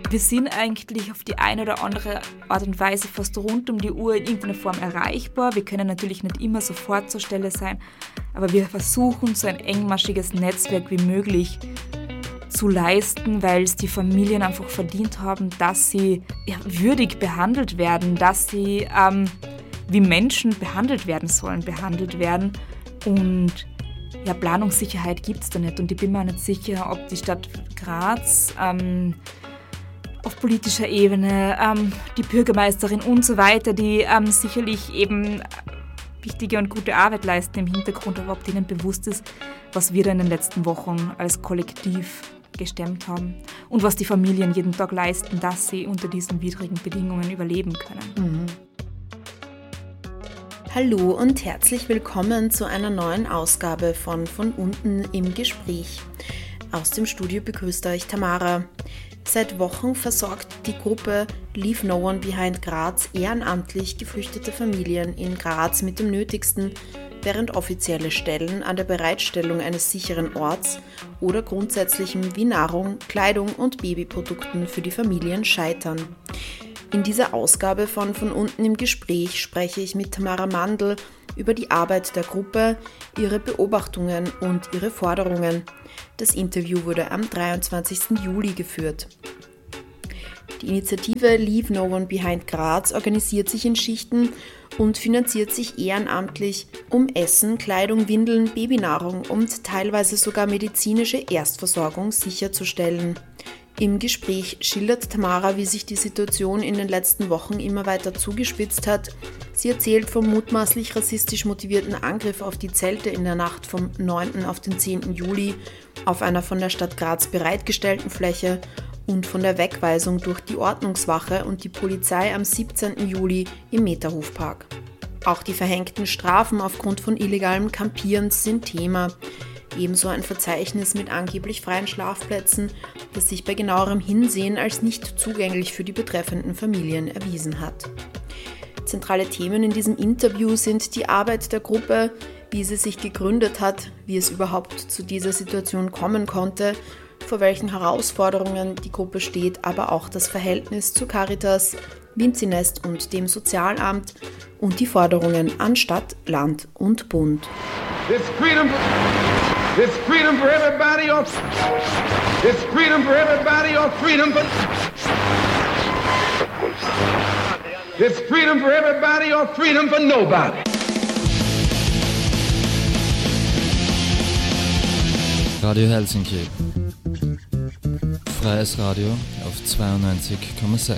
Wir sind eigentlich auf die eine oder andere Art und Weise fast rund um die Uhr in irgendeiner Form erreichbar. Wir können natürlich nicht immer sofort zur Stelle sein, aber wir versuchen, so ein engmaschiges Netzwerk wie möglich zu leisten, weil es die Familien einfach verdient haben, dass sie würdig behandelt werden, dass sie wie Menschen behandelt werden sollen, behandelt werden. Und Planungssicherheit gibt es da nicht. Und ich bin mir nicht sicher, ob die Stadt Graz auf politischer Ebene, die Bürgermeisterin und so weiter, die sicherlich eben wichtige und gute Arbeit leisten im Hintergrund, aber ob denen bewusst ist, was wir da in den letzten Wochen als Kollektiv gestemmt haben und was die Familien jeden Tag leisten, dass sie unter diesen widrigen Bedingungen überleben können. Hallo und herzlich willkommen zu einer neuen Ausgabe von unten im Gespräch. Aus dem Studio begrüßt euch Tamara. Seit Wochen versorgt die Gruppe Leave No One Behind Graz ehrenamtlich geflüchtete Familien in Graz mit dem Nötigsten, während offizielle Stellen an der Bereitstellung eines sicheren Orts oder Grundsätzlichem wie Nahrung, Kleidung und Babyprodukten für die Familien scheitern. In dieser Ausgabe von unten im Gespräch spreche ich mit Tamara Mandl über die Arbeit der Gruppe, ihre Beobachtungen und ihre Forderungen. Das Interview wurde am 23. Juli geführt. Die Initiative Leave No One Behind Graz organisiert sich in Schichten und finanziert sich ehrenamtlich, um Essen, Kleidung, Windeln, Babynahrung und teilweise sogar medizinische Erstversorgung sicherzustellen. Im Gespräch schildert Tamara, wie sich die Situation in den letzten Wochen immer weiter zugespitzt hat. Sie erzählt vom mutmaßlich rassistisch motivierten Angriff auf die Zelte in der Nacht vom 9. auf den 10. Juli auf einer von der Stadt Graz bereitgestellten Fläche und von der Wegweisung durch die Ordnungswache und die Polizei am 17. Juli im Meterhofpark. Auch die verhängten Strafen aufgrund von illegalem Kampierens sind Thema. Ebenso ein Verzeichnis mit angeblich freien Schlafplätzen, das sich bei genauerem Hinsehen als nicht zugänglich für die betreffenden Familien erwiesen hat. Zentrale Themen in diesem Interview sind die Arbeit der Gruppe, wie sie sich gegründet hat, wie es überhaupt zu dieser Situation kommen konnte, vor welchen Herausforderungen die Gruppe steht, aber auch das Verhältnis zu Caritas, Vinzinest und dem Sozialamt und die Forderungen an Stadt, Land und Bund. It's freedom for everybody or it's freedom for everybody or freedom for it's freedom for everybody or freedom for nobody. Radio Helsinki. Freies Radio auf 92,6.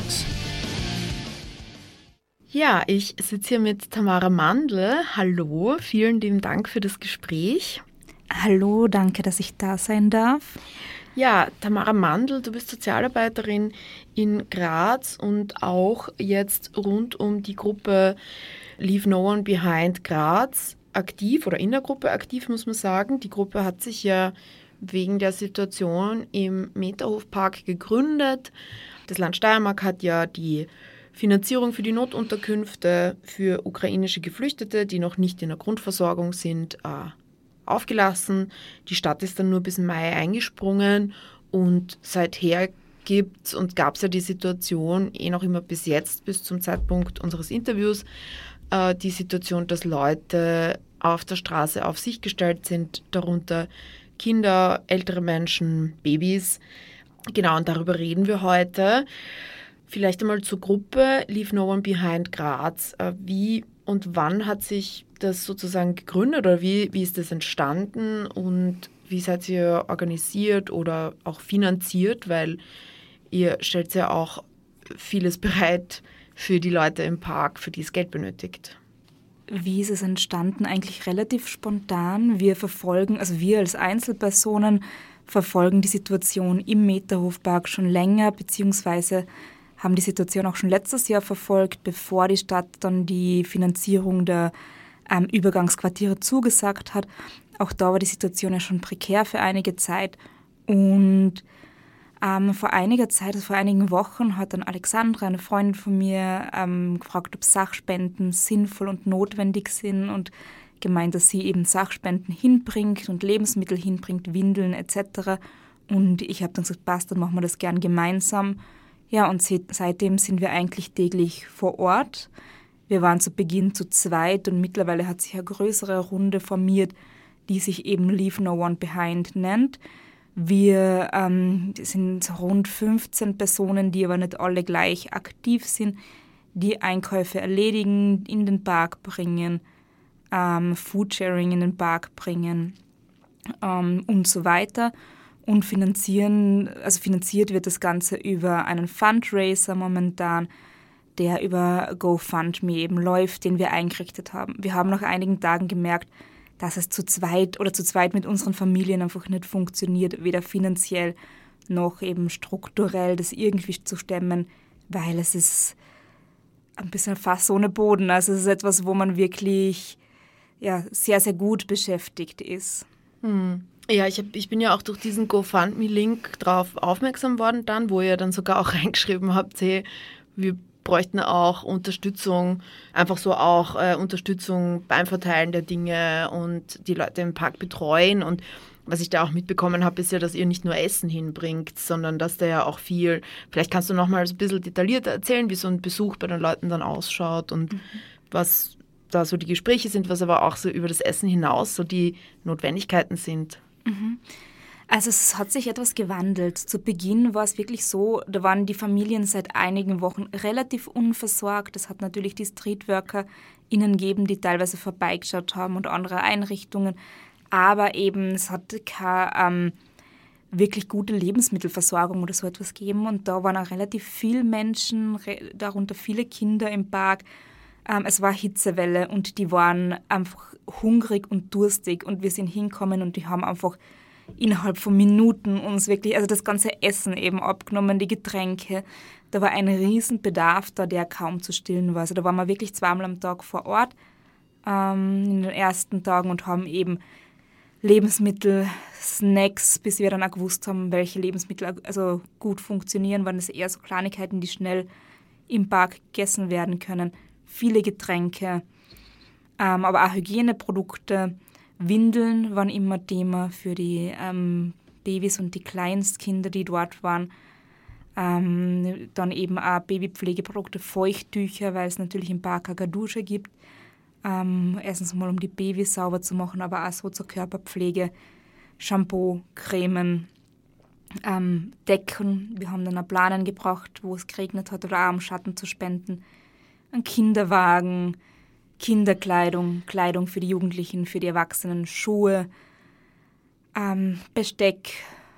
Ja, ich sitze hier mit Tamara Mandl. Hallo, vielen lieben Dank für das Gespräch. Hallo, danke, dass ich da sein darf. Ja, Tamara Mandl, du bist Sozialarbeiterin in Graz und auch jetzt rund um die Gruppe Leave No One Behind Graz aktiv oder in der Gruppe aktiv, muss man sagen. Die Gruppe hat sich ja wegen der Situation im Meterhofpark gegründet. Das Land Steiermark hat ja die Finanzierung für die Notunterkünfte für ukrainische Geflüchtete, die noch nicht in der Grundversorgung sind, aufgelassen. Die Stadt ist dann nur bis Mai eingesprungen und seither gab es ja die Situation, noch immer bis jetzt, bis zum Zeitpunkt unseres Interviews, die Situation, dass Leute auf der Straße auf sich gestellt sind, darunter Kinder, ältere Menschen, Babys. Genau, und darüber reden wir heute. Vielleicht einmal zur Gruppe Leave No One Behind Graz. Wie und wann hat sich das sozusagen gegründet oder wie ist das entstanden und wie seid ihr organisiert oder auch finanziert, weil ihr stellt ja auch vieles bereit für die Leute im Park, für die es Geld benötigt. Wie ist es entstanden? Eigentlich relativ spontan. Wir als Einzelpersonen verfolgen die Situation im Meterhofpark schon länger, beziehungsweise haben die Situation auch schon letztes Jahr verfolgt, bevor die Stadt dann die Finanzierung der Übergangsquartiere zugesagt hat. Auch da war die Situation ja schon prekär für einige Zeit. Und vor einigen Wochen hat dann Alexandra, eine Freundin von mir, gefragt, ob Sachspenden sinnvoll und notwendig sind und gemeint, dass sie eben Sachspenden hinbringt und Lebensmittel hinbringt, Windeln etc. Und ich habe dann gesagt, passt, dann machen wir das gern gemeinsam. Ja, und seitdem sind wir eigentlich täglich vor Ort. Wir waren zu Beginn zu zweit und mittlerweile hat sich eine größere Runde formiert, die sich eben Leave No One Behind nennt. Wir sind rund 15 Personen, die aber nicht alle gleich aktiv sind, die Einkäufe erledigen, in den Park bringen, Foodsharing in den Park bringen und so weiter. Und finanziert wird das Ganze über einen Fundraiser momentan, der über GoFundMe eben läuft, den wir eingerichtet haben. Wir haben nach einigen Tagen gemerkt, dass es zu zweit mit unseren Familien einfach nicht funktioniert, weder finanziell noch eben strukturell das irgendwie zu stemmen, weil es ist ein bisschen Fass ohne Boden. Also es ist etwas, wo man wirklich sehr, sehr gut beschäftigt ist. Ja, ich bin ja auch durch diesen GoFundMe-Link drauf aufmerksam worden dann, wo ihr dann sogar auch reingeschrieben habt, hey, wir bräuchten auch Unterstützung, einfach so auch Unterstützung beim Verteilen der Dinge und die Leute im Park betreuen. Und was ich da auch mitbekommen habe, ist ja, dass ihr nicht nur Essen hinbringt, sondern dass da ja auch viel, vielleicht kannst du noch mal so ein bisschen detaillierter erzählen, wie so ein Besuch bei den Leuten dann ausschaut und was da so die Gespräche sind, was aber auch so über das Essen hinaus so die Notwendigkeiten sind. Also es hat sich etwas gewandelt. Zu Beginn war es wirklich so, da waren die Familien seit einigen Wochen relativ unversorgt. Es hat natürlich die StreetworkerInnen gegeben, die teilweise vorbeigeschaut haben und andere Einrichtungen. Aber eben es hat keine wirklich gute Lebensmittelversorgung oder so etwas gegeben. Und da waren auch relativ viele Menschen, darunter viele Kinder im Park. Es war Hitzewelle und die waren einfach hungrig und durstig. Und wir sind hingekommen und die haben einfach innerhalb von Minuten uns wirklich, also das ganze Essen eben abgenommen, die Getränke. Da war ein Riesenbedarf da, der kaum zu stillen war. Also da waren wir wirklich zweimal am Tag vor Ort in den ersten Tagen und haben eben Lebensmittel, Snacks, bis wir dann auch gewusst haben, welche Lebensmittel also gut funktionieren, waren das eher so Kleinigkeiten, die schnell im Park gegessen werden können. Viele Getränke, aber auch Hygieneprodukte. Windeln waren immer Thema für die Babys und die Kleinstkinder, die dort waren. Dann eben auch Babypflegeprodukte, Feuchttücher, weil es natürlich im Park keine Dusche gibt. Erstens mal, um die Babys sauber zu machen, aber auch so zur Körperpflege. Shampoo, Cremen, Decken. Wir haben dann auch Planen gebracht, wo es geregnet hat, oder auch um Schatten zu spenden. Ein Kinderwagen, Kinderkleidung, Kleidung für die Jugendlichen, für die Erwachsenen, Schuhe, Besteck,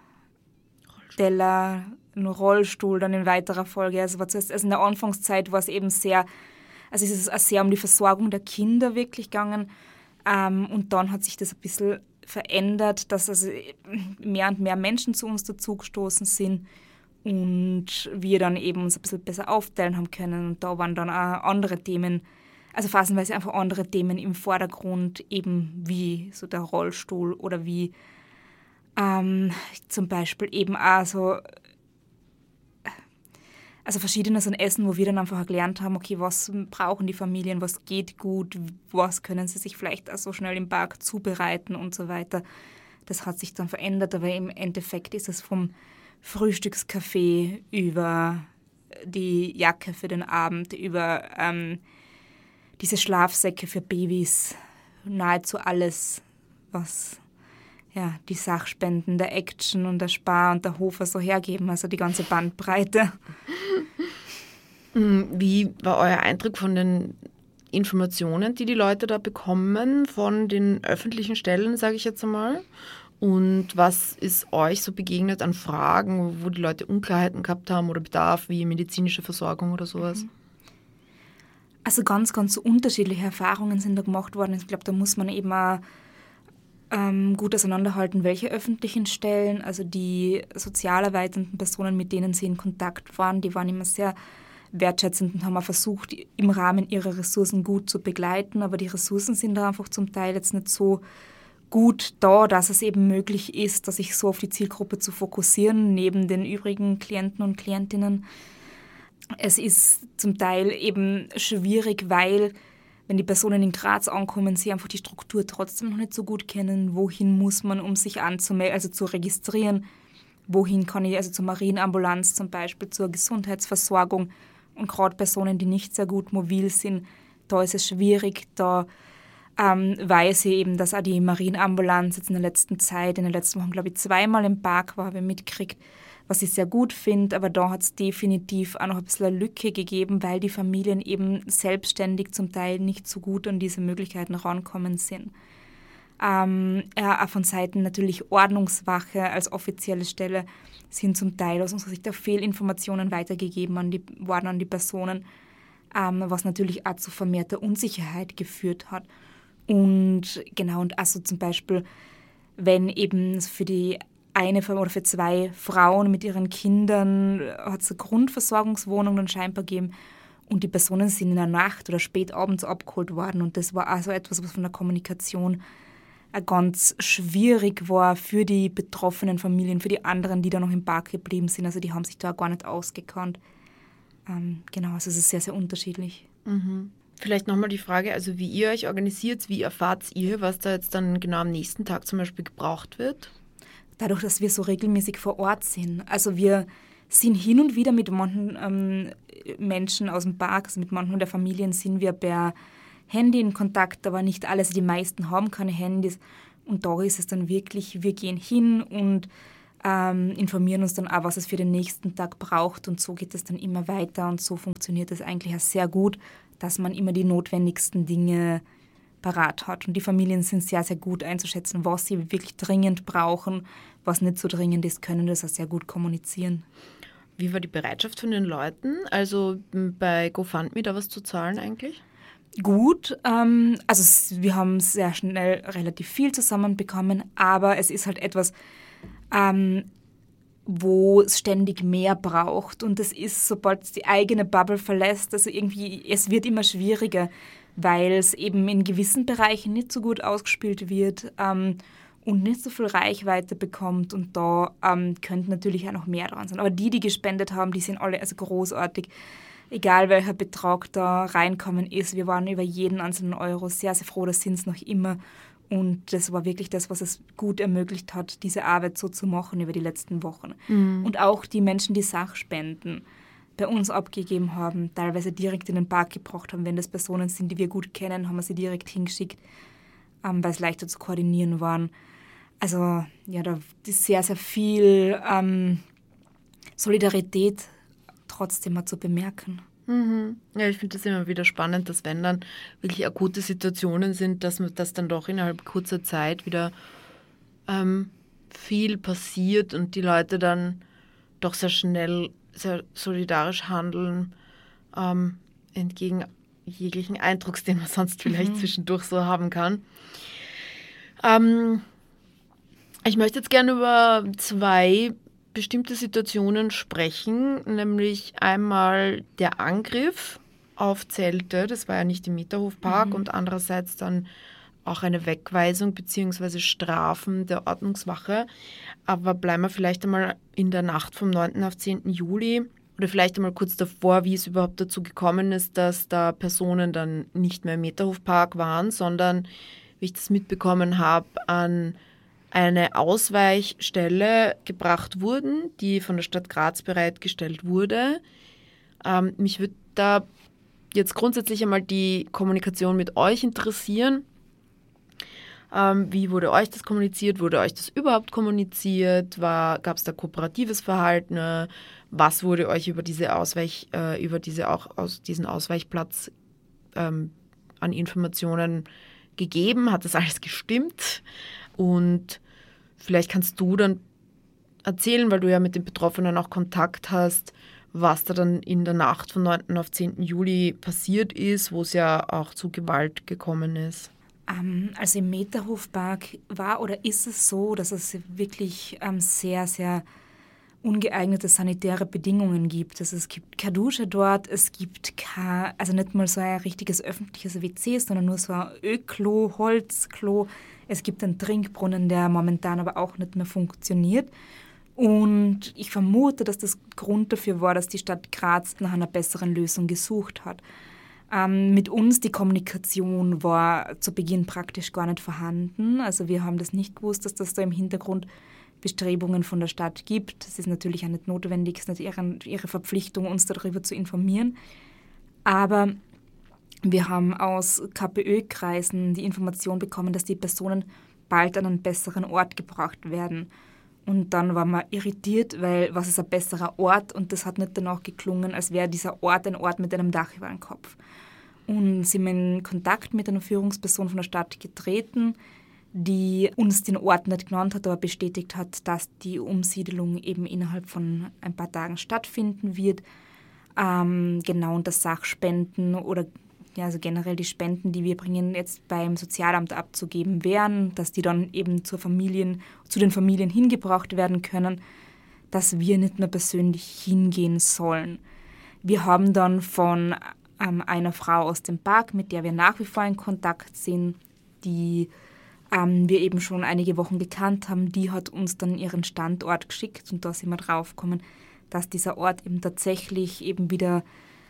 Teller, ein Rollstuhl dann in weiterer Folge. Also in der Anfangszeit war es eben sehr, also es ist sehr um die Versorgung der Kinder wirklich gegangen. Und dann hat sich das ein bisschen verändert, dass also mehr und mehr Menschen zu uns dazugestoßen sind und wir dann eben uns ein bisschen besser aufteilen haben können. Und da waren dann auch andere Themen, also phasenweise einfach andere Themen im Vordergrund, eben wie so der Rollstuhl oder wie zum Beispiel eben auch so, also verschiedenes an Essen, wo wir dann einfach gelernt haben, okay, was brauchen die Familien, was geht gut, was können sie sich vielleicht auch so schnell im Park zubereiten und so weiter. Das hat sich dann verändert, aber im Endeffekt ist es vom Frühstückskaffee über die Jacke für den Abend, über diese Schlafsäcke für Babys, nahezu alles, was die Sachspenden, der Action und der Spar und der Hofer so hergeben, also die ganze Bandbreite. Wie war euer Eindruck von den Informationen, die Leute da bekommen, von den öffentlichen Stellen, sage ich jetzt einmal? Und was ist euch so begegnet an Fragen, wo die Leute Unklarheiten gehabt haben oder Bedarf, wie medizinische Versorgung oder sowas? Also ganz, ganz unterschiedliche Erfahrungen sind da gemacht worden. Ich glaube, da muss man eben auch gut auseinanderhalten, welche öffentlichen Stellen, also die sozialarbeitenden Personen, mit denen sie in Kontakt waren, die waren immer sehr wertschätzend und haben auch versucht, im Rahmen ihrer Ressourcen gut zu begleiten, aber die Ressourcen sind da einfach zum Teil jetzt nicht so gut da, dass es eben möglich ist, sich so auf die Zielgruppe zu fokussieren, neben den übrigen Klienten und Klientinnen. Es ist zum Teil eben schwierig, weil wenn die Personen in Graz ankommen, sie einfach die Struktur trotzdem noch nicht so gut kennen. Wohin muss man, um sich anzumelden, also zu registrieren? wohin kann ich, also zur Marienambulanz zum Beispiel, zur Gesundheitsversorgung. Und gerade Personen, die nicht sehr gut mobil sind, da ist es schwierig. Da weiß ich eben, dass auch die Marienambulanz jetzt in der letzten Zeit, in den letzten Wochen, glaube ich, 2-mal im Park war, habe ich mitgekriegt, was ich sehr gut finde. Aber da hat es definitiv auch noch ein bisschen eine Lücke gegeben, weil die Familien eben selbstständig zum Teil nicht so gut an diese Möglichkeiten rankommen sind. Auch von Seiten natürlich Ordnungswache als offizielle Stelle sind zum Teil aus unserer Sicht auch Fehlinformationen weitergegeben worden an die Personen, was natürlich auch zu vermehrter Unsicherheit geführt hat. Und genau, und also zum Beispiel, wenn eben für die eine oder für 2 Frauen mit ihren Kindern hat es eine Grundversorgungswohnung dann scheinbar gegeben und die Personen sind in der Nacht oder spät abends abgeholt worden und das war also etwas, was von der Kommunikation ganz schwierig war für die betroffenen Familien, für die anderen, die da noch im Park geblieben sind. Also die haben sich da gar nicht ausgekannt. Genau, also es ist sehr, sehr unterschiedlich. Mhm. Vielleicht nochmal die Frage, also wie ihr euch organisiert, wie erfahrt ihr, was da jetzt dann genau am nächsten Tag zum Beispiel gebraucht wird? Dadurch, dass wir so regelmäßig vor Ort sind. Also wir sind hin und wieder mit manchen Menschen aus dem Park, also mit manchen der Familien sind wir per Handy in Kontakt, aber nicht alle, also die meisten haben keine Handys. Und da ist es dann wirklich, wir gehen hin und informieren uns dann auch, was es für den nächsten Tag braucht und so geht es dann immer weiter und so funktioniert es eigentlich auch sehr gut, dass man immer die notwendigsten Dinge parat hat. Und die Familien sind sehr, sehr gut einzuschätzen, was sie wirklich dringend brauchen, was nicht so dringend ist, können das auch sehr gut kommunizieren. Wie war die Bereitschaft von den Leuten? Also bei GoFundMe da was zu zahlen eigentlich? Gut, also wir haben sehr schnell relativ viel zusammenbekommen, aber es ist halt etwas, wo es ständig mehr braucht und es ist, sobald es die eigene Bubble verlässt, also irgendwie, es wird immer schwieriger, weil es eben in gewissen Bereichen nicht so gut ausgespielt wird und nicht so viel Reichweite bekommt und da könnte natürlich auch noch mehr dran sein. Aber die gespendet haben, die sind alle also großartig. Egal welcher Betrag da reinkommen ist, wir waren über jeden einzelnen Euro sehr, sehr froh, das sind es noch immer. Und das war wirklich das, was es gut ermöglicht hat, diese Arbeit so zu machen über die letzten Wochen. Mhm. Und auch die Menschen, die Sachspenden bei uns abgegeben haben, teilweise direkt in den Park gebracht haben. Wenn das Personen sind, die wir gut kennen, haben wir sie direkt hingeschickt, weil es leichter zu koordinieren waren. Also ja, da ist sehr, sehr viel Solidarität trotzdem mal zu bemerken. Mhm. Ja, ich finde das immer wieder spannend, dass wenn dann wirklich akute Situationen sind, dass dann doch innerhalb kurzer Zeit wieder viel passiert und die Leute dann doch sehr schnell, sehr solidarisch handeln, entgegen jeglichen Eindrucks, den man sonst vielleicht zwischendurch so haben kann. Ich möchte jetzt gerne über 2 bestimmte Situationen sprechen, nämlich einmal der Angriff auf Zelte, das war ja nicht im Meterhofpark, und andererseits dann auch eine Wegweisung bzw. Strafen der Ordnungswache. Aber bleiben wir vielleicht einmal in der Nacht vom 9. auf 10. Juli oder vielleicht einmal kurz davor, wie es überhaupt dazu gekommen ist, dass da Personen dann nicht mehr im Meterhofpark waren, sondern, wie ich das mitbekommen habe, an eine Ausweichstelle gebracht wurden, die von der Stadt Graz bereitgestellt wurde. Mich würde da jetzt grundsätzlich einmal die Kommunikation mit euch interessieren. Wie wurde euch das kommuniziert? Wurde euch das überhaupt kommuniziert? Gab es da kooperatives Verhalten? Was wurde euch über diesen Ausweichplatz an Informationen gegeben? Hat das alles gestimmt? Und vielleicht kannst du dann erzählen, weil du ja mit den Betroffenen auch Kontakt hast, was da dann in der Nacht von 9. auf 10. Juli passiert ist, wo es ja auch zu Gewalt gekommen ist. Also im Meterhofpark war oder ist es so, dass es wirklich sehr, sehr ungeeignete sanitäre Bedingungen gibt. Also es gibt keine Dusche dort, es gibt also nicht mal so ein richtiges öffentliches WC, sondern nur so ein Ölklo, Holzklo. Es gibt einen Trinkbrunnen, der momentan aber auch nicht mehr funktioniert. Und ich vermute, dass das Grund dafür war, dass die Stadt Graz nach einer besseren Lösung gesucht hat. Mit uns die Kommunikation war zu Beginn praktisch gar nicht vorhanden. Also wir haben das nicht gewusst, dass das da im Hintergrund Bestrebungen von der Stadt gibt. Es ist natürlich auch nicht notwendig, es ist nicht ihre Verpflichtung, uns darüber zu informieren. Aber wir haben aus KPÖ-Kreisen die Information bekommen, dass die Personen bald an einen besseren Ort gebracht werden. Und dann waren wir irritiert, weil was ist ein besserer Ort? Und das hat nicht danach geklungen, als wäre dieser Ort ein Ort mit einem Dach über dem Kopf. Und sind wir in Kontakt mit einer Führungsperson von der Stadt getreten, die uns den Ort nicht genannt hat, aber bestätigt hat, dass die Umsiedelung eben innerhalb von ein paar Tagen stattfinden wird. Genau, und dass Sachspenden oder also generell die Spenden, die wir bringen, jetzt beim Sozialamt abzugeben wären, dass die dann eben zu den Familien hingebracht werden können, dass wir nicht mehr persönlich hingehen sollen. Wir haben dann von einer Frau aus dem Park, mit der wir nach wie vor in Kontakt sind, die wir eben schon einige Wochen gekannt haben, die hat uns dann ihren Standort geschickt und da sind wir draufgekommen, dass dieser Ort eben tatsächlich eben wieder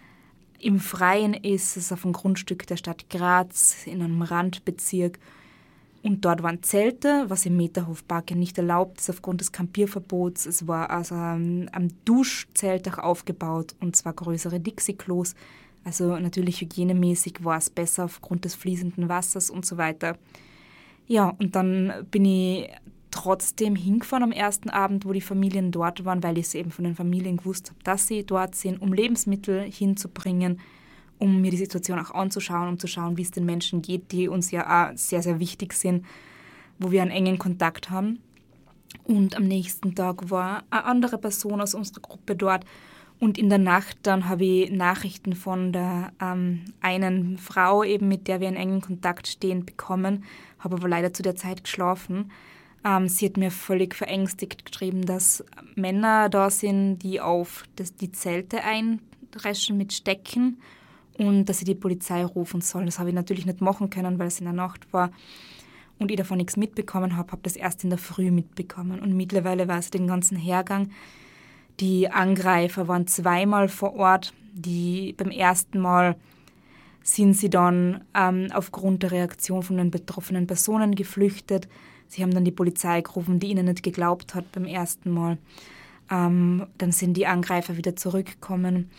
im Freien ist. Es ist auf einem Grundstück der Stadt Graz in einem Randbezirk und dort waren Zelte, was im Meterhofpark ja nicht erlaubt ist aufgrund des Campierverbots. Es war also am Duschzelt auch aufgebaut und zwar größere Dixie-Klos. Also natürlich hygienemäßig war es besser aufgrund des fließenden Wassers und so weiter. Ja, und dann bin ich trotzdem hingefahren am ersten Abend, wo die Familien dort waren, weil ich es eben von den Familien gewusst habe, dass sie dort sind, um Lebensmittel hinzubringen, um mir die Situation auch anzuschauen, um zu schauen, wie es den Menschen geht, die uns ja auch sehr, sehr wichtig sind, wo wir einen engen Kontakt haben. Und am nächsten Tag war eine andere Person aus unserer Gruppe dort. Und in der Nacht dann habe ich Nachrichten von der einen Frau, eben mit der wir in engen Kontakt stehen, bekommen, habe aber leider zu der Zeit geschlafen. Sie hat mir völlig verängstigt geschrieben, dass Männer da sind, die auf die Zelte eindreschen mit Stecken und dass sie die Polizei rufen soll. Das habe ich natürlich nicht machen können, weil es in der Nacht war und ich davon nichts mitbekommen habe das erst in der Früh mitbekommen. Und mittlerweile weiß ich den ganzen Hergang. Die Angreifer waren zweimal vor Ort. Beim ersten Mal sind sie dann aufgrund der Reaktion von den betroffenen Personen geflüchtet. Sie haben dann die Polizei gerufen, die ihnen nicht geglaubt hat beim ersten Mal. Dann sind die Angreifer wieder zurückgekommen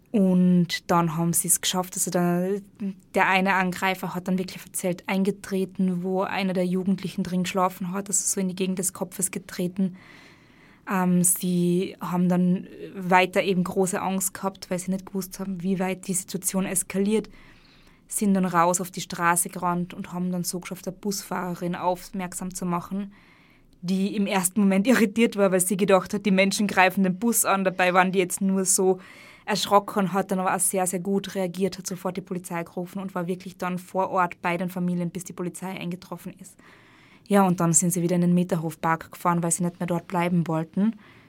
und dann haben sie es geschafft. Also der eine Angreifer hat dann wirklich auf ein Zelt eingetreten, wo einer der Jugendlichen drin geschlafen hat, also so in die Gegend des Kopfes getreten. Sie haben dann weiter eben große Angst gehabt, weil sie nicht gewusst haben, wie weit die Situation eskaliert. Sind dann raus auf die Straße gerannt und haben dann so geschafft, eine Busfahrerin aufmerksam zu machen, die im ersten Moment irritiert war, weil sie gedacht hat, die Menschen greifen den Bus an. Dabei waren die jetzt nur so erschrocken, hat dann aber auch sehr, sehr gut reagiert, hat sofort die Polizei gerufen und war wirklich dann vor Ort bei den Familien, bis die Polizei eingetroffen ist. Ja, und dann sind sie wieder in den Meterhofpark gefahren, weil sie nicht mehr dort bleiben wollten.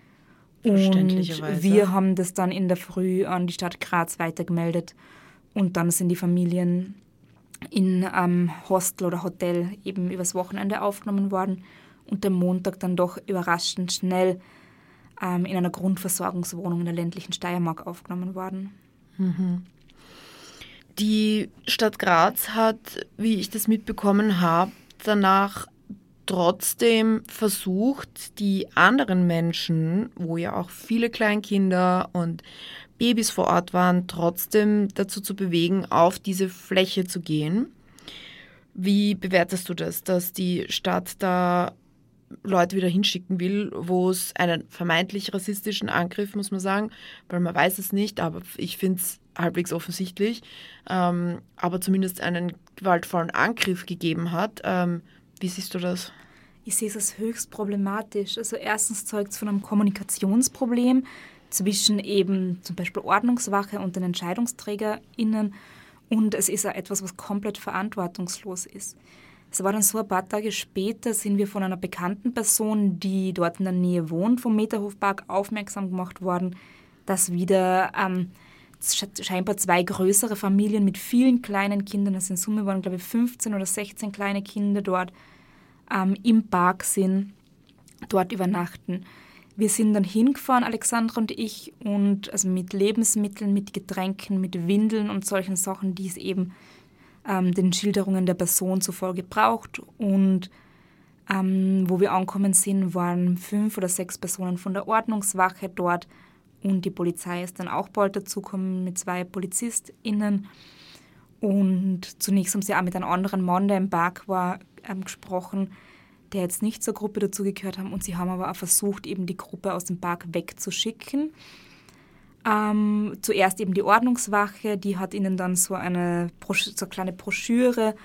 Und wir haben das dann in der Früh an die Stadt Graz weitergemeldet. Und dann sind die Familien in Hostel oder Hotel eben übers Wochenende aufgenommen worden und am Montag dann doch überraschend schnell in einer Grundversorgungswohnung in der ländlichen Steiermark aufgenommen worden. Mhm. Die Stadt Graz hat, wie ich das mitbekommen habe, danach trotzdem versucht, die anderen Menschen, wo ja auch viele Kleinkinder und Babys vor Ort waren, trotzdem dazu zu bewegen, auf diese Fläche zu gehen. Wie bewertest du das, dass die Stadt da Leute wieder hinschicken will, wo es einen vermeintlich rassistischen Angriff, muss man sagen, weil man weiß es nicht, aber ich finde es halbwegs offensichtlich, aber zumindest einen gewaltvollen Angriff gegeben hat. Wie siehst du das? Ich sehe es als höchst problematisch. Also erstens zeugt es von einem Kommunikationsproblem zwischen eben zum Beispiel Ordnungswache und den EntscheidungsträgerInnen und es ist auch etwas, was komplett verantwortungslos ist. Es war dann so, ein paar Tage später sind wir von einer bekannten Person, die dort in der Nähe wohnt, vom Meterhofpark aufmerksam gemacht worden, dass wieder scheinbar 2 größere Familien mit vielen kleinen Kindern, das in Summe waren, glaube ich, 15 oder 16 kleine Kinder dort, im Park sind, dort übernachten. Wir sind dann hingefahren, Alexandra und ich, und also mit Lebensmitteln, mit Getränken, mit Windeln und solchen Sachen, die es eben den Schilderungen der Person zufolge braucht. Und Wo wir angekommen sind, waren 5 oder 6 Personen von der Ordnungswache dort und die Polizei ist dann auch bald dazugekommen mit 2 PolizistInnen. Und zunächst haben sie auch mit einem anderen Mann, der im Park war, gesprochen, der jetzt nicht zur Gruppe dazugehört haben. Und sie haben aber auch versucht, eben die Gruppe aus dem Park wegzuschicken. Zuerst eben die Ordnungswache, die hat ihnen dann so eine kleine Broschüre,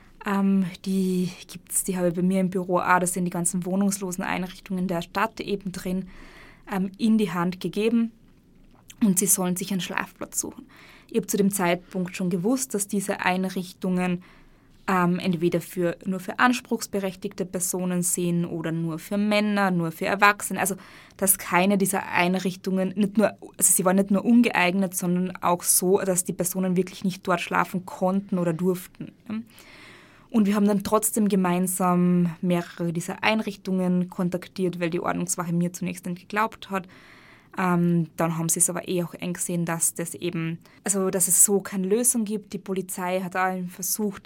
die gibt's, die habe ich bei mir im Büro auch, da sind die ganzen wohnungslosen Einrichtungen der Stadt eben drin, in die Hand gegeben und sie sollen sich einen Schlafplatz suchen. Ich habe zu dem Zeitpunkt schon gewusst, dass diese Einrichtungen entweder nur für anspruchsberechtigte Personen sind oder nur für Männer, nur für Erwachsene. Also dass keine dieser Einrichtungen, sie waren nicht nur ungeeignet, sondern auch so, dass die Personen wirklich nicht dort schlafen konnten oder durften. Und wir haben dann trotzdem gemeinsam mehrere dieser Einrichtungen kontaktiert, weil die Ordnungswache mir zunächst nicht geglaubt hat. Dann haben sie es aber auch eingesehen, dass dass es so keine Lösung gibt. Die Polizei hat auch versucht,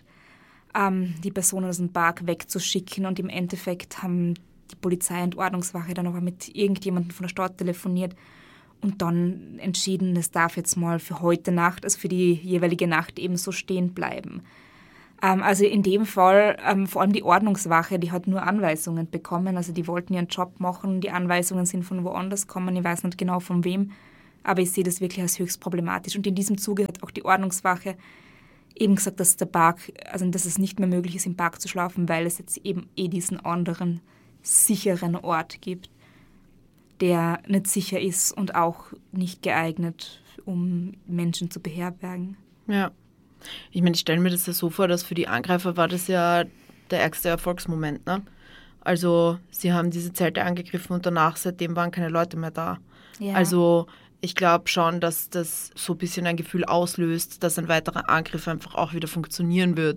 die Personen aus dem Park wegzuschicken und im Endeffekt haben die Polizei und Ordnungswache dann aber mit irgendjemandem von der Stadt telefoniert und dann entschieden, es darf jetzt mal für heute Nacht, also für die jeweilige Nacht eben so stehen bleiben. Also in dem Fall, vor allem die Ordnungswache, die hat nur Anweisungen bekommen, also die wollten ihren Job machen, die Anweisungen sind von woanders gekommen, ich weiß nicht genau von wem, aber ich sehe das wirklich als höchst problematisch. Und in diesem Zuge hat auch die Ordnungswache eben gesagt, dass dass es nicht mehr möglich ist, im Park zu schlafen, weil es jetzt eben diesen anderen, sicheren Ort gibt, der nicht sicher ist und auch nicht geeignet, um Menschen zu beherbergen. Ja. Ich meine, ich stelle mir das ja so vor, dass für die Angreifer war das ja der ärgste Erfolgsmoment, ne? Also sie haben diese Zelte angegriffen und danach, seitdem waren keine Leute mehr da. Ja. Also ich glaube schon, dass das so ein bisschen ein Gefühl auslöst, dass ein weiterer Angriff einfach auch wieder funktionieren wird.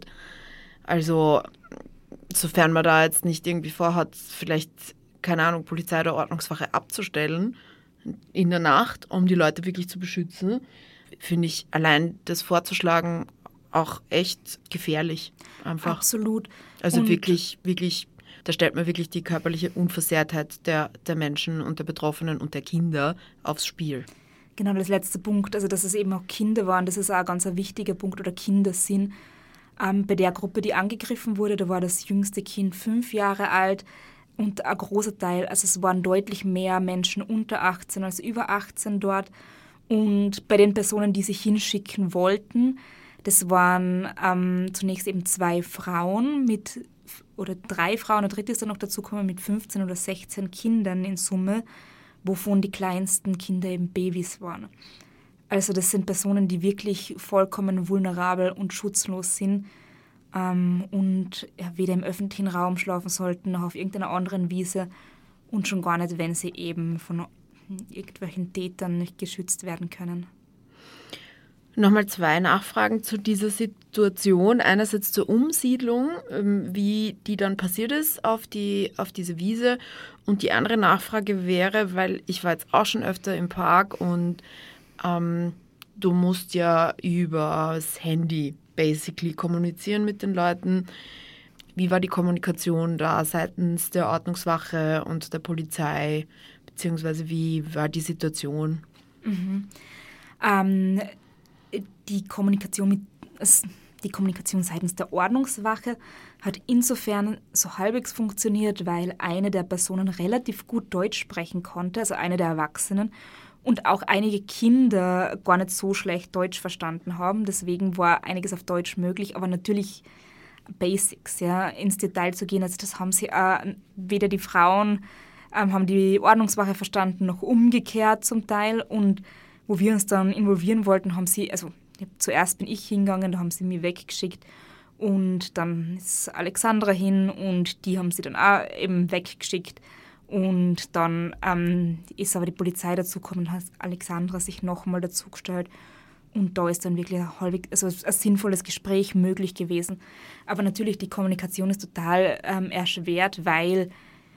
Also sofern man da jetzt nicht irgendwie vorhat, vielleicht, keine Ahnung, Polizei oder Ordnungswache abzustellen in der Nacht, um die Leute wirklich zu beschützen, finde ich allein das vorzuschlagen auch echt gefährlich. Einfach. Absolut. Also und wirklich, da stellt man wirklich die körperliche Unversehrtheit der Menschen und der Betroffenen und der Kinder aufs Spiel. Genau, das letzte Punkt, also dass es eben auch Kinder waren, das ist auch ein ganz wichtiger Punkt, oder Kinder sind. Bei der Gruppe, die angegriffen wurde, da war das jüngste Kind 5 Jahre alt und ein großer Teil, also es waren deutlich mehr Menschen unter 18 als über 18 dort. Und bei den Personen, die sich hinschicken wollten, das waren zunächst eben 2 Frauen oder 3 Frauen, eine dritte ist dann noch dazugekommen mit 15 oder 16 Kindern in Summe, wovon die kleinsten Kinder eben Babys waren. Also das sind Personen, die wirklich vollkommen vulnerabel und schutzlos sind und weder im öffentlichen Raum schlafen sollten, noch auf irgendeiner anderen Wiese und schon gar nicht, wenn sie eben von irgendwelchen Tätern nicht geschützt werden können. Nochmal 2 Nachfragen zu dieser Situation. Einerseits zur Umsiedlung, wie die dann passiert ist auf diese Wiese. Und die andere Nachfrage wäre, weil ich war jetzt auch schon öfter im Park und du musst ja über das Handy basically kommunizieren mit den Leuten. Wie war die Kommunikation da seitens der Ordnungswache und der Polizei? Beziehungsweise wie war die Situation? Die Kommunikation seitens der Ordnungswache hat insofern so halbwegs funktioniert, weil eine der Personen relativ gut Deutsch sprechen konnte, also eine der Erwachsenen, und auch einige Kinder gar nicht so schlecht Deutsch verstanden haben. Deswegen war einiges auf Deutsch möglich, aber natürlich Basics, ja, ins Detail zu gehen. Also das haben sie weder die Frauen haben die Ordnungswache verstanden, noch umgekehrt zum Teil. Und wo wir uns dann involvieren wollten, zuerst bin ich hingegangen, da haben sie mich weggeschickt und dann ist Alexandra hin und die haben sie dann auch eben weggeschickt. Und dann ist aber die Polizei dazugekommen und hat Alexandra sich nochmal dazugestellt. Und da ist dann wirklich ein sinnvolles Gespräch möglich gewesen. Aber natürlich, die Kommunikation ist total erschwert, weil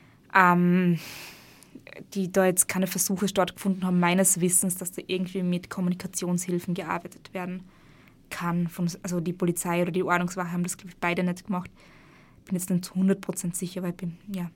die da jetzt keine Versuche stattgefunden haben, meines Wissens, dass da irgendwie mit Kommunikationshilfen gearbeitet werden kann. Also die Polizei oder die Ordnungswache haben das, glaube ich, beide nicht gemacht. bin jetzt nicht zu 100% sicher, weil ich bin, ja.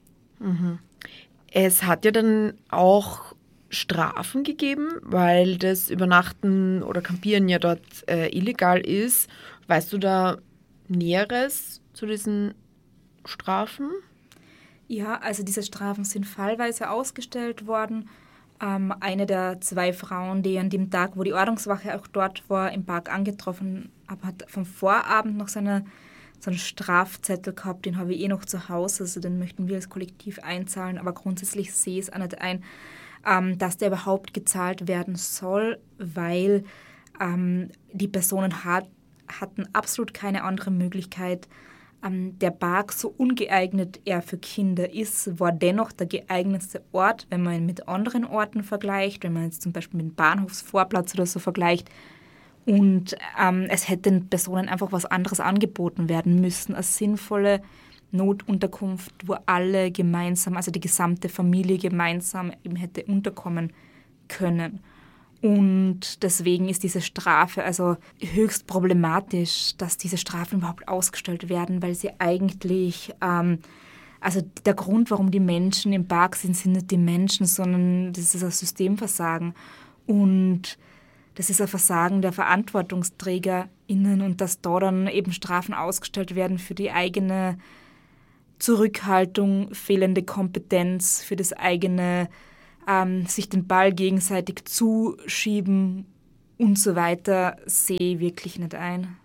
Es hat ja dann auch Strafen gegeben, weil das Übernachten oder Campieren ja dort illegal ist. Weißt du da Näheres zu diesen Strafen? Ja, also diese Strafen sind fallweise ausgestellt worden. Eine der 2 Frauen, die an dem Tag, wo die Ordnungswache auch dort war, im Park angetroffen habe, hat vom Vorabend noch so einen Strafzettel gehabt, den habe ich noch zu Hause, also den möchten wir als Kollektiv einzahlen, aber grundsätzlich sehe ich es auch nicht ein, dass der überhaupt gezahlt werden soll, weil die Personen hatten absolut keine andere Möglichkeit. Der Park, so ungeeignet er für Kinder ist, war dennoch der geeignetste Ort, wenn man ihn mit anderen Orten vergleicht, wenn man jetzt zum Beispiel mit dem Bahnhofsvorplatz oder so vergleicht. Und es hätte den Personen einfach was anderes angeboten werden müssen, als sinnvolle Notunterkunft, wo alle gemeinsam, also die gesamte Familie gemeinsam eben hätte unterkommen können. Und deswegen ist diese Strafe also höchst problematisch, dass diese Strafen überhaupt ausgestellt werden, weil sie eigentlich, also der Grund, warum die Menschen im Park sind nicht die Menschen, sondern das ist ein Systemversagen. Und das ist ein Versagen der VerantwortungsträgerInnen und dass da dann eben Strafen ausgestellt werden für die eigene Zurückhaltung, fehlende Kompetenz, für das eigene sich den Ball gegenseitig zuschieben und so weiter, sehe ich wirklich nicht ein.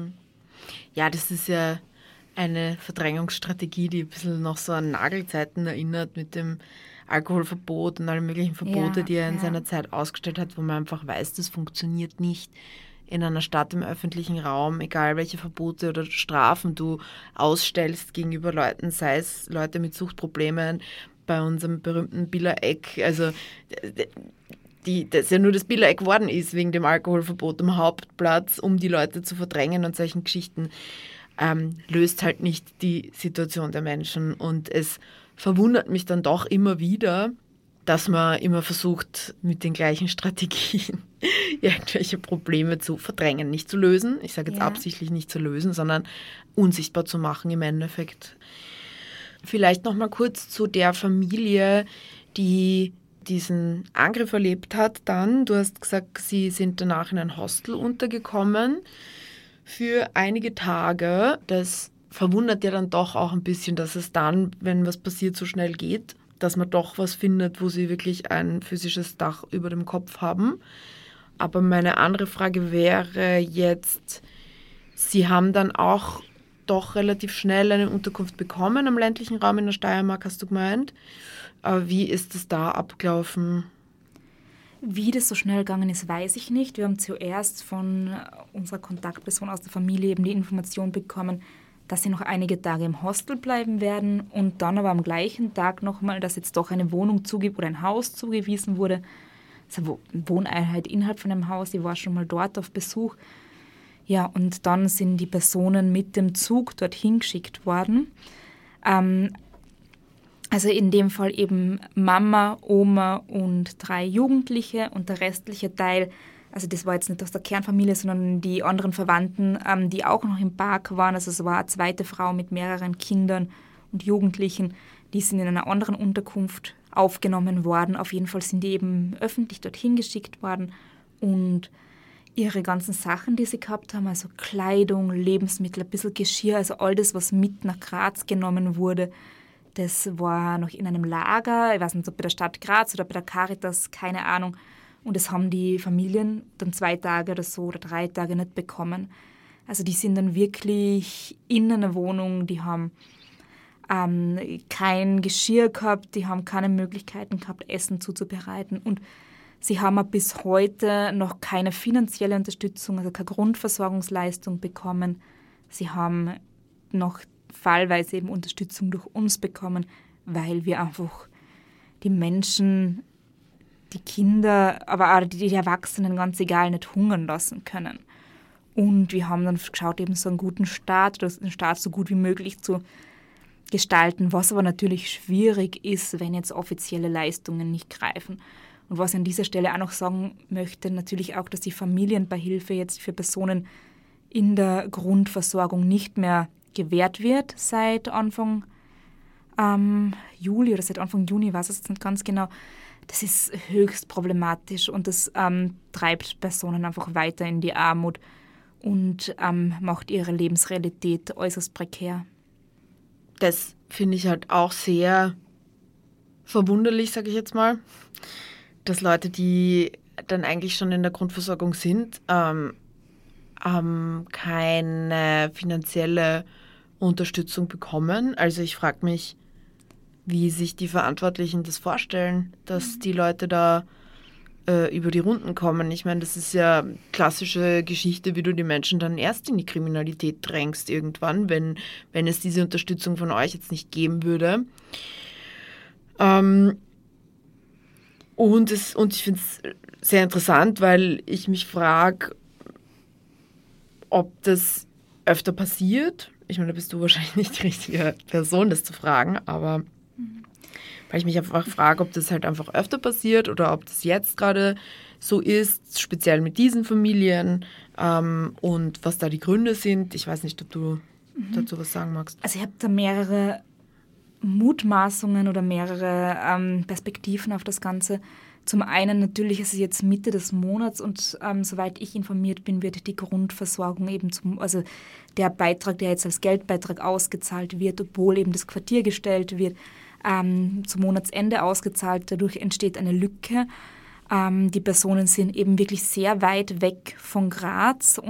Ja, das ist ja eine Verdrängungsstrategie, die ein bisschen noch so an Nagelzeiten erinnert mit dem Alkoholverbot und alle möglichen Verbote, die er in seiner Zeit ausgestellt hat, wo man einfach weiß, das funktioniert nicht in einer Stadt im öffentlichen Raum, egal welche Verbote oder Strafen du ausstellst gegenüber Leuten, sei es Leute mit Suchtproblemen, bei unserem berühmten Billereck, also dass ja nur das Billereck geworden ist wegen dem Alkoholverbot am Hauptplatz, um die Leute zu verdrängen und solchen Geschichten, löst halt nicht die Situation der Menschen. Und es verwundert mich dann doch immer wieder, dass man immer versucht, mit den gleichen Strategien irgendwelche Probleme zu verdrängen, nicht zu lösen. Ich sage jetzt absichtlich nicht zu lösen, sondern unsichtbar zu machen im Endeffekt. Vielleicht noch mal kurz zu der Familie, die diesen Angriff erlebt hat dann. Du hast gesagt, sie sind danach in ein Hostel untergekommen für einige Tage. Das verwundert ja dann doch auch ein bisschen, dass es dann, wenn was passiert, so schnell geht, dass man doch was findet, wo sie wirklich ein physisches Dach über dem Kopf haben. Aber meine andere Frage wäre jetzt, sie haben dann auch doch relativ schnell eine Unterkunft bekommen am ländlichen Raum in der Steiermark, hast du gemeint. Wie ist es da abgelaufen? Wie das so schnell gegangen ist, weiß ich nicht. Wir haben zuerst von unserer Kontaktperson aus der Familie eben die Information bekommen, dass sie noch einige Tage im Hostel bleiben werden und dann aber am gleichen Tag nochmal, dass jetzt doch eine Wohnung oder ein Haus zugewiesen wurde. Also eine Wohneinheit innerhalb von einem Haus, ich war schon mal dort auf Besuch. Ja, und dann sind die Personen mit dem Zug dorthin geschickt worden. Also in dem Fall eben Mama, Oma und 3 Jugendliche und der restliche Teil, also das war jetzt nicht aus der Kernfamilie, sondern die anderen Verwandten, die auch noch im Park waren. Also es war eine zweite Frau mit mehreren Kindern und Jugendlichen, die sind in einer anderen Unterkunft aufgenommen worden. Auf jeden Fall sind die eben öffentlich dorthin geschickt worden und ihre ganzen Sachen, die sie gehabt haben, also Kleidung, Lebensmittel, ein bisschen Geschirr, also all das, was mit nach Graz genommen wurde, das war noch in einem Lager, ich weiß nicht, ob bei der Stadt Graz oder bei der Caritas, keine Ahnung. Und das haben die Familien dann 2 Tage oder so oder 3 Tage nicht bekommen. Also die sind dann wirklich in einer Wohnung, die haben kein Geschirr gehabt, die haben keine Möglichkeiten gehabt, Essen zuzubereiten. Und sie haben auch bis heute noch keine finanzielle Unterstützung, also keine Grundversorgungsleistung bekommen. Sie haben noch fallweise eben Unterstützung durch uns bekommen, weil wir einfach die Menschen, die Kinder, aber auch die Erwachsenen, ganz egal, nicht hungern lassen können. Und wir haben dann geschaut, eben so einen guten Start, oder den Start so gut wie möglich zu gestalten, was aber natürlich schwierig ist, wenn jetzt offizielle Leistungen nicht greifen. Und was ich an dieser Stelle auch noch sagen möchte, natürlich auch, dass die Familienbeihilfe jetzt für Personen in der Grundversorgung nicht mehr gewährt wird seit Anfang Juli oder seit Anfang Juni, weiß ich jetzt nicht ganz genau, das ist höchst problematisch und das treibt Personen einfach weiter in die Armut und macht ihre Lebensrealität äußerst prekär. Das finde ich halt auch sehr verwunderlich, sage ich jetzt mal, dass Leute, die dann eigentlich schon in der Grundversorgung sind, keine finanzielle Unterstützung bekommen. Also ich frage mich, wie sich die Verantwortlichen das vorstellen, dass die Leute da über die Runden kommen. Ich meine, das ist ja klassische Geschichte, wie du die Menschen dann erst in die Kriminalität drängst irgendwann, wenn es diese Unterstützung von euch jetzt nicht geben würde. Und ich finde es sehr interessant, weil ich mich frage, ob das öfter passiert. Ich meine, da bist du wahrscheinlich nicht die richtige Person, das zu fragen, aber weil ich mich einfach frage, ob das halt einfach öfter passiert oder ob das jetzt gerade so ist, speziell mit diesen Familien und was da die Gründe sind. Ich weiß nicht, ob du dazu was sagen magst. Also ich habe da mehrere Mutmaßungen oder mehrere Perspektiven auf das Ganze. Zum einen natürlich ist es jetzt Mitte des Monats und soweit ich informiert bin, wird die Grundversorgung eben also der Beitrag, der jetzt als Geldbeitrag ausgezahlt wird, obwohl eben das Quartier gestellt wird, zum Monatsende ausgezahlt. Dadurch entsteht eine Lücke. Die Personen sind eben wirklich sehr weit weg von Graz